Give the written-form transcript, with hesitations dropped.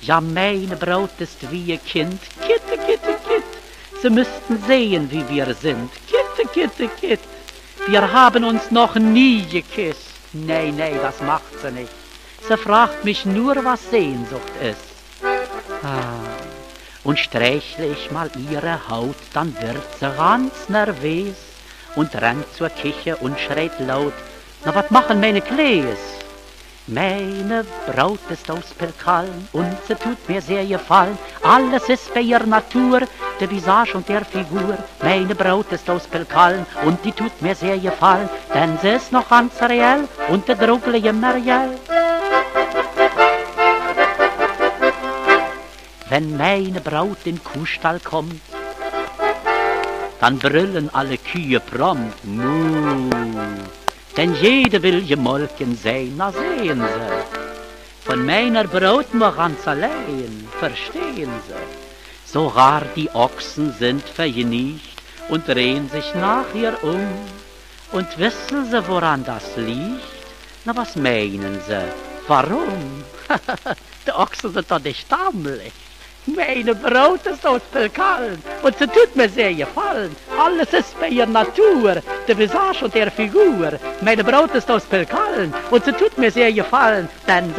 Ja, meine Braut ist wie ihr Kind. Kitte, Kitte, Kitt. Sie müssten sehen, wie wir sind. Kitte, Kitte, Kitt. Wir haben uns noch nie geküsst. Nee, nee, das macht sie nicht. Sie fragt mich nur, was Sehnsucht ist. Und streichle ich mal ihre Haut, dann wird sie ganz nervös und rennt zur Küche und schreit laut: Na, was machen meine Klees? Meine Braut ist aus Perkallen und sie tut mir sehr gefallen. Alles ist bei ihrer Natur, der Visage und der Figur. Meine Braut ist aus Perkallen und die tut mir sehr gefallen, denn sie ist noch ganz reell und der druglige Marielle. Wenn meine Braut in Kuhstall kommt, dann brüllen alle Kühe prompt Muh. Denn jede will gemolken sein, na sehen Sie. Von meiner Braut nur ganz allein, verstehen Sie. Sogar die Ochsen sind verjünigt und drehen sich nach ihr um. Und wissen Sie, woran das liegt? Na, was meinen Sie? Warum? Die Ochsen sind doch nicht stammlich. Meine Braut ist aus Perkallen und sie tut mir sehr gefallen. Alles ist bei ihrer Natur, der Visage und der Figur. Meine Braut ist aus Perkallen und sie tut mir sehr gefallen, denn